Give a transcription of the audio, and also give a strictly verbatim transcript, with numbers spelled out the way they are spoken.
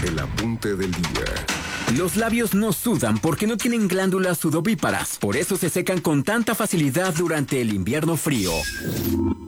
El apunte del día. Los labios no sudan porque no tienen glándulas sudovíparas. Por eso se secan con tanta facilidad durante el invierno frío.